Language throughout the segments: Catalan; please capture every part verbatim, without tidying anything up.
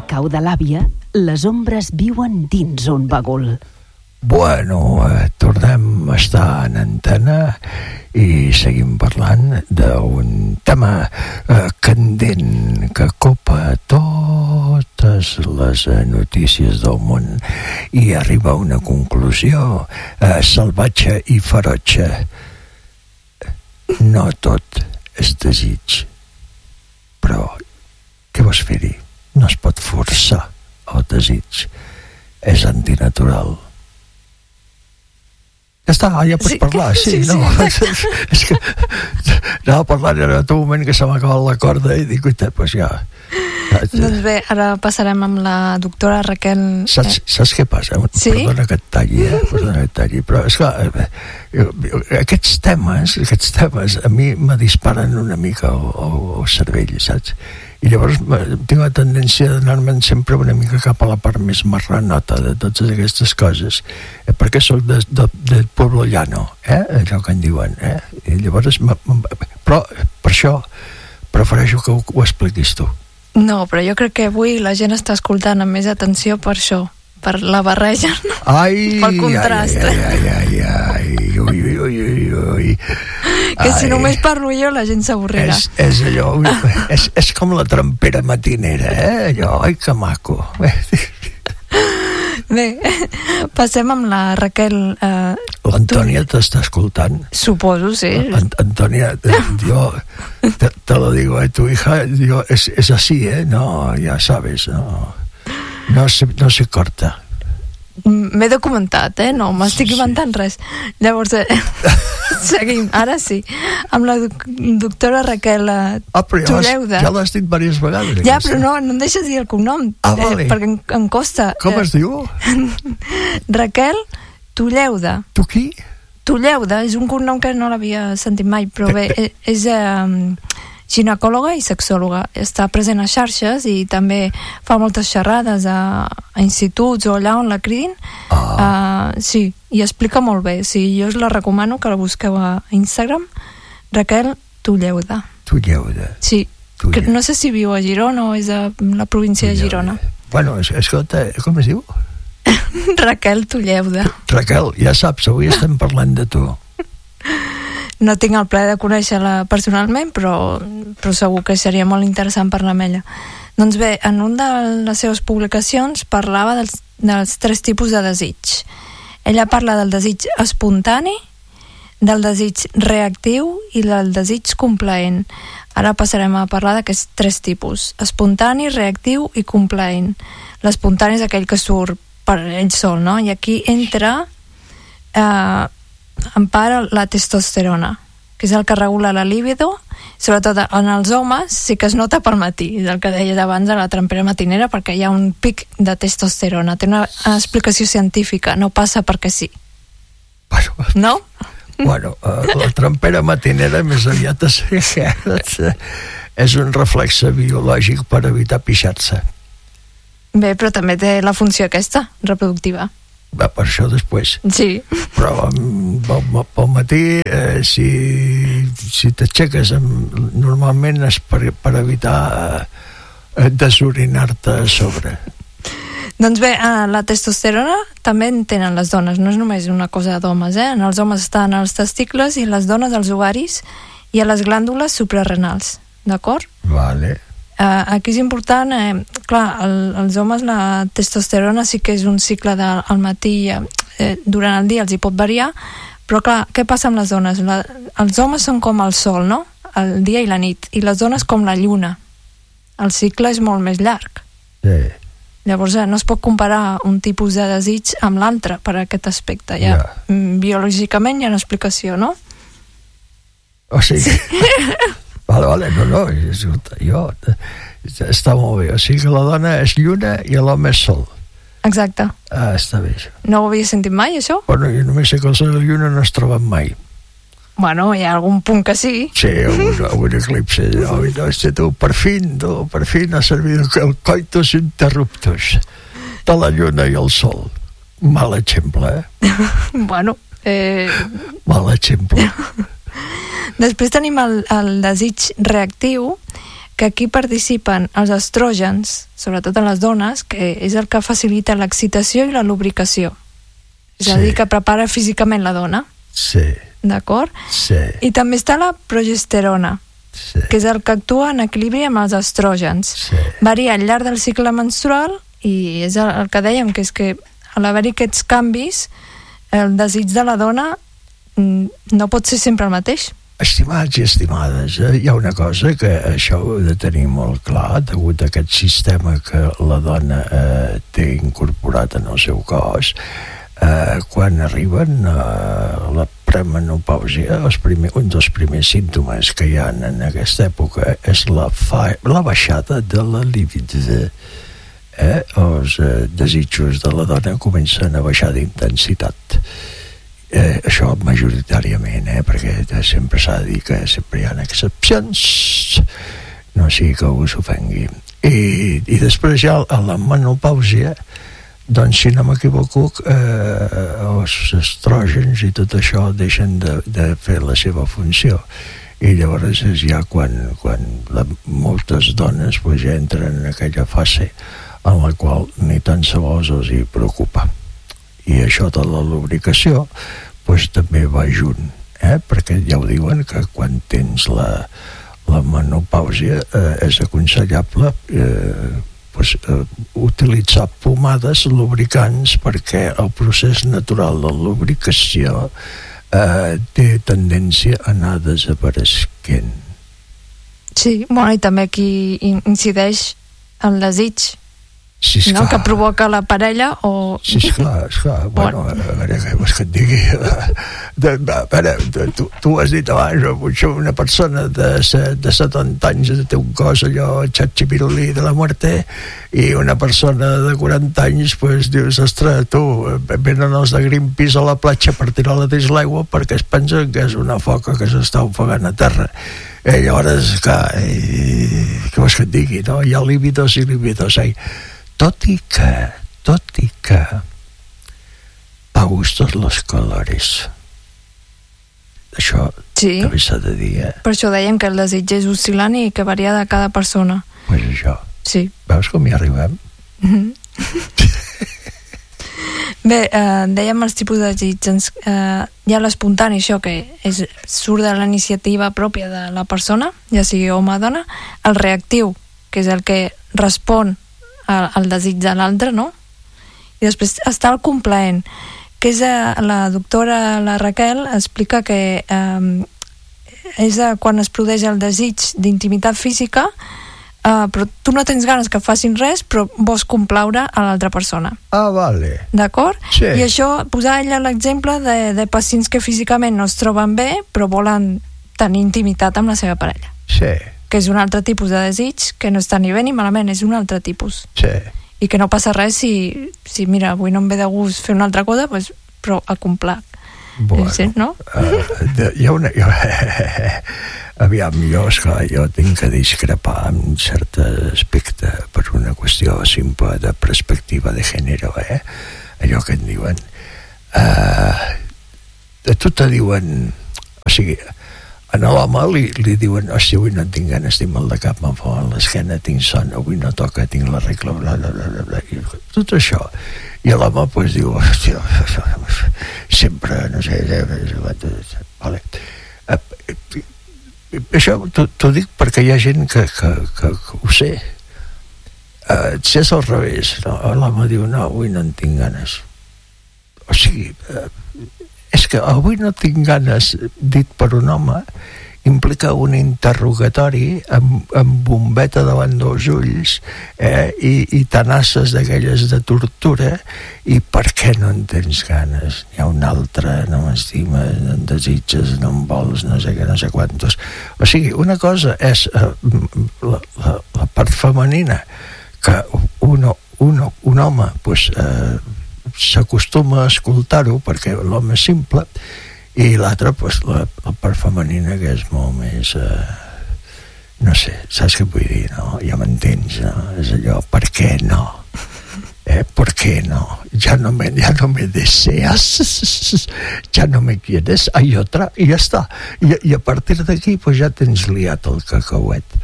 cau de l'àvia, les ombres viuen dins un bagul. Bueno, eh, tornem a estar en antena i seguim parlant d'un tema eh, candent que copa totes les eh, notícies del món i arriba a una conclusió eh, salvatge i ferotge. No tot és desig, però què vols fer-hi? No es pot forçar el desig, és antinatural. Ja està, ja pots sí, parlar, sí, sí, no? Sí, és que anava parlant en un moment que se m'ha acabat la corda i dic, uita, doncs ja. Doncs bé, ara passarem amb la doctora Raquel... Saps, saps què passa? Sí? Perdona que et talli, eh? Perdona que et talli, però esclar, aquests temes, aquests temes a mi me disparen una mica el cervell, saps? I llavors tinc la tendència d'anar-me'n sempre una mica cap a la part més marranota de totes aquestes coses, eh, perquè soc de, de, del pueblo llano, eh? Allò que en diuen, eh? I llavors, però per això prefereixo que ho, ho expliquis tu. No, però jo crec que avui la gent està escoltant amb més atenció per això, per la barreja, no? Ai, pel contrast. Ai, ai, ai, ai, ui, ui, ui, ui, ui. Que ai, si només parlo jo la gent s'avorrirà. És, és allò, és, és com la trampera matinera, eh? Allò, ai, que maco. Bé, passem amb la Raquel. Eh, L'Antònia tu... t'està escoltant? Suposo, sí. Ant Antònia, yo te, te lo digo, eh, tu hija digo, es, es así, ¿eh? No, ya sabes, no, no, se, no se corta. M'he documentat, eh? No m'estic inventant sí. res. Llavors, eh, seguim, ara sí, amb la doctora Raquel eh, ah, Tulleuda. Ja l'has dit diverses vegades. Ja, però no, no em deixes dir el cognom, ah, vale. eh, perquè em, em costa. Com eh, es diu? Raquel Tulleuda. Tu qui? Tulleuda, és un cognom que no l'havia sentit mai, però bé, és eh, ginecòloga i sexòloga. Està present a xarxes i també fa moltes xerrades a, a instituts o allà on la cridin. Ah. Uh, sí, i explica molt bé. Sí, jo us la recomano que la busqueu a Instagram. Raquel Tulleuda. Tulleuda. Sí, que no sé si viu a Girona o és a la província Tulleuda. de Girona. Bueno, escolta, com es diu? Raquel Tulleuda. Raquel, ja saps, avui estem parlant de tu. No tinc el plaer de conèixer-la personalment, però, però segur que seria molt interessant parlar amb ella. Doncs bé, en una de les seves publicacions parlava dels, dels tres tipus de desig. Ella parla del desig espontani, del desig reactiu i del desig complaent. Ara passarem a parlar d'aquests tres tipus: espontani, reactiu i complaent. L'espontani és aquell que surt per ell sol, no? I aquí entra eh, en part la testosterona, que és el que regula la libido, sobretot en els homes sí que es nota pel matí, és el que deies abans de la trampera matinera, perquè hi ha un pic de testosterona, té una explicació científica, no passa perquè sí. Bueno, no? Bueno, uh, la trampera matinera més aviat és, és un reflexe biològic per evitar pixar-se. Bé, però també té la funció aquesta, reproductiva. Va, per això després. Sí. Però pel, pel matí, eh, si, si t'aixeques, normalment és per, per evitar eh, desorinar-te a sobre. Doncs bé, eh, la testosterona també en tenen les dones, no és només una cosa d'homes, eh? En els homes estan els testicles i les dones els ovaris i a les glàndules suprarrenals, d'acord? Vale. Uh, aquí és important, eh, clar, el, els homes la testosterona sí que és un cicle de, al matí, eh, durant el dia els hi pot variar, però clar, què passa amb les dones? La, els homes són com el sol, no? El dia i la nit, i les dones com la lluna. El cicle és molt més llarg. Sí. Llavors eh, no es pot comparar un tipus de desig amb l'altre per aquest aspecte. Ja, ja. Biològicament hi ha una explicació, no? O sigui... Sí. Vale, vale, no, no, jo, està molt bé. O sigui que la dona és lluna i l'home és sol. Exacte. Ah, està bé, això. No ho havia sentit mai, això? Bueno, jo només sé que el sol i la lluna no es troben mai. Bueno, hi ha algun punt que sí. Sí, algun, algun eclipse. No, no, este, tu, per fin, tu, per fin ha servit el coitus interruptus de la lluna i el sol. Mal exemple, eh? Bueno, eh... Mal exemple. Després tenim el, el desig reactiu, que aquí participen els estrògens, sobretot en les dones, que és el que facilita l'excitació i la lubricació. És a dir, que prepara físicament la dona. Sí. D'acord? Sí. I també està la progesterona, sí. que és el que actua en equilibri amb els estrògens. Sí. Varia al llarg del cicle menstrual i és el, el que dèiem, que és que a l'haver-hi aquests canvis, el desig de la dona no pot ser sempre el mateix. Estimats i estimades, eh, hi ha una cosa que això ho he de tenir molt clar, degut a aquest sistema que la dona eh, té incorporat en el seu cos. Eh, quan arriben a la premenopàusia, els primer, un dels primers símptomes que hi ha en aquesta època és la, fa, la baixada de la libido. Eh? Els eh, desitjos de la dona comencen a baixar d'intensitat. Eh, això majoritàriament, eh, perquè sempre s'ha de dir que sempre hi ha excepcions, no sigui que us ofengui. I, i després ja a la menopàusia, doncs si no m'equivoco, eh, els estrògens i tot això deixen de, de fer la seva funció, i llavors és ja quan, quan la, moltes dones pues, ja entren en aquella fase en la qual ni tan sols els hi preocupa. I això de la lubricació pues, també va junt, eh? Perquè ja ho diuen que quan tens la, la menopàusia eh, és aconsellable eh, pues, eh, utilitzar pomades lubricants, perquè el procés natural de lubricació eh, té tendència a anar desapareixent. Sí, bueno, i també aquí incideix el desig, Sí, no? Que provoca la parella o... Sí, esclar, esclar. Bueno, a veure, què vols que et digui? De, de, a veure, de, tu, tu has dit abans, potser una persona de, de setanta anys té un cos allò xatxipirulí de la muerte, i una persona de quaranta anys pues, dius, ostres, tu, venen els de Greenpeace a la platja per tirar-la dins l'aigua perquè es pensen que és una foca que s'està ofegant a terra. I llavors, clar, i, què vols que et digui, no? Hi ha líbidos i líbidos, eh? Tot i que, tot i que, pa gustos los colores. Això sí. també s'ha de dir, eh? Per això dèiem que el desig és oscil·lant i que varia de cada persona. Pues això. Sí. Veus com hi arribem? Mm-hmm. Bé, eh, dèiem els tipus de desig. Eh, hi ha l'espontani, això que és, surt de la iniciativa pròpia de la persona, ja sigui home o dona. El reactiu, que és el que respon al desig de l'altre, no? I després està el complaent, que és a, la doctora la Raquel explica que eh, és a, quan es produeix el desig d'intimitat física, eh, però tu no tens ganes que facin res, però vols complaure a l'altra persona. Ah, vale. D'acord? Sí. I això, posar ella l'exemple de, de pacients que físicament no es troben bé, però volen tenir intimitat amb la seva parella. Sí. Que és un altre tipus de desig, que no està ni bé ni malament, és un altre tipus. Sí. I que no passa res si, si mira, avui no em ve de gust fer una altra cosa, pues, però a complac. Bueno, sí, no? Uh, de, hi ha una... Jo, aviam, jo, esclar, jo tinc que discrepar en cert aspecte per una qüestió simple de perspectiva de gènere, eh? Allò que en diuen... Uh, a tu te diuen... O sigui... A l'home li, li diuen, hòstia, avui no tinc ganes, tinc mal de cap, me'n fa l'esquena, tinc son, avui no toca, tinc la regla, bla, bla, bla, bla, bla, i tot això. I l'home, pues, diu, hòstia, sempre, no sé, vale. Això t'ho dic perquè hi ha gent que, que, que, que ho sé. Uh, si és al revés, no? L'home diu, no, avui no en tinc ganes. O sigui... Uh, és que avui no tinc ganes, dit per un home, implica un interrogatori amb, amb bombeta davant dels ulls, eh, i, i tanasses d'aquelles de tortura, i per què no en tens ganes? N'hi ha un altre, no m'estimes, no en desitges, no en vols, no sé què, no sé quantos. O sigui, una cosa és eh, la, la, la part femenina, que un, un, un home, pues, eh, s'acostuma a escoltar-ho perquè l'home és simple, i l'altre pues, la, la part femenina, que és molt més eh, no sé, saps què vull dir, no? Ja m'entens, no? És allò, per què no? Eh, ¿por qué no? Ya no me, ya no me deseas, ya no me quieres, hay otra, y ya está. I, i a partir d'aquí pues, ja tens liat el cacauet.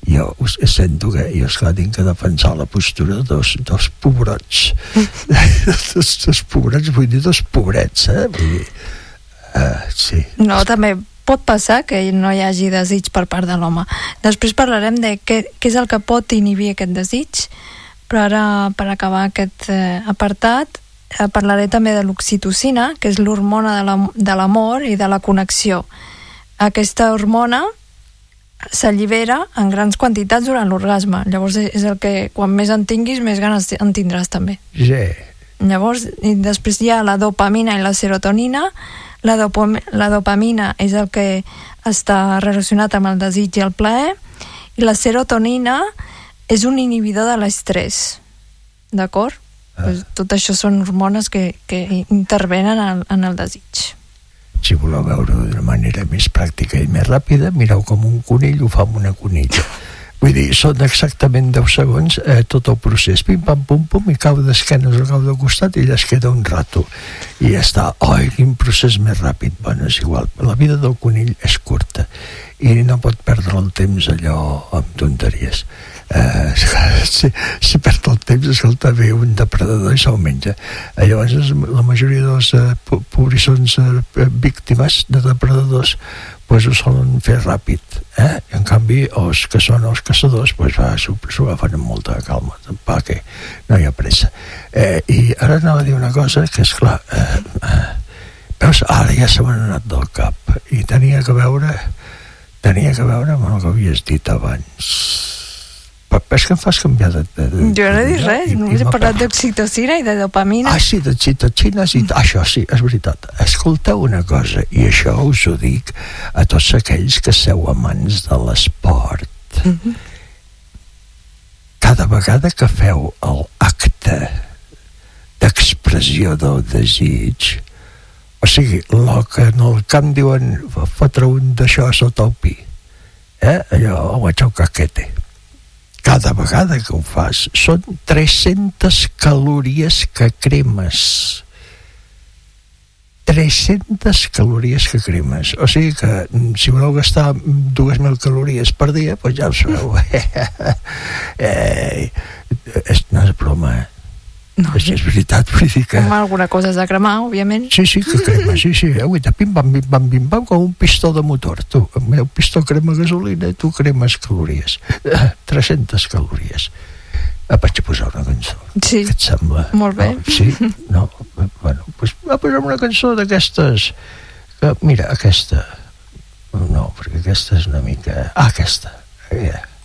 jo us, sento que jo esclar tinc que defensar la postura de dos, dos pobrots dos, dos pobrots, vull dir dos pobrets, eh? Vull dir, uh, sí. No, també pot passar que no hi hagi desig per part de l'home. Després parlarem de què, què és el que pot inhibir aquest desig, però ara, per acabar aquest eh, apartat, eh, parlaré també de l'oxitocina, que és l'hormona de l'amor i de la connexió. Aquesta hormona s'allibera en grans quantitats durant l'orgasme. Llavors és el que, quan més en tinguis, més ganes en tindràs també. Sí. Llavors, i després hi ha la dopamina i la serotonina. La, dopam la dopamina és el que està relacionat amb el desig i el plaer, i la serotonina és un inhibidor de l'estrès. D'acord? Ah. Pues tot això són hormones que, que intervenen en, en el desig. Si voleu veure d'una manera més pràctica i més ràpida, mireu com un conill ho fa amb una conilla. Vull dir, són exactament deu segons eh, tot el procés, pim pam pum pum, i cau d'esquenes o cau de costat i ja es queda un rato i ja està. Oi, quin procés més ràpid. Bueno, és igual, la vida del conill és curta i no pot perdre el temps allò amb tonteries. Eh, si, si perd el temps, escolta, ve un depredador i se'l menja. Eh, llavors la majoria dels eh, pobrissons eh, víctimes de depredadors pues ho solen fer ràpid, eh? En canvi els que són els caçadors pues va, s'ho agafen amb molta calma, perquè no hi ha pressa. Eh, i ara anava a dir una cosa que és clar, eh, eh, veus, ara ja se m'han anat del cap i tenia que veure tenia que veure amb el que havies dit abans. És que em fas canviar de... de, de jo no he dit res, només he parlat d'oxitocina i de dopamina. Ah, sí, d'oxitocina, sí, això sí, és veritat. Escolteu una cosa, i això us ho dic a tots aquells que sou amants de l'esport. Mm-hmm. Cada vegada que feu l'acte d'expressió del desig, o sigui, el que en el camp diuen fotre un d'això sota el pi, eh? Allò, el guachaucaquete. Cada vegada que ho fas són tres-centes calories que cremes. tres-centes calories que cremes. O sigui que si voleu gastar dues mil calories per dia, doncs ja ho sabeu. eh, és, no és broma, eh? No, és, és veritat, vull dir que... Com alguna cosa has de cremar, òbviament. Sí, sí, que crema, sí, sí. Aguita, pim-pam, pim-pam, pim-pam, com un pistó de motor. Tu, el meu pistó crema gasolina i tu cremes calories. tres-centes calories. Ah, vaig a posar una cançó. Sí. Què et sembla? Molt bé. No, sí? No? Bueno, doncs va posar una cançó d'aquestes... Que, mira, aquesta... No, perquè aquesta és una mica... Ah, aquesta. Yeah.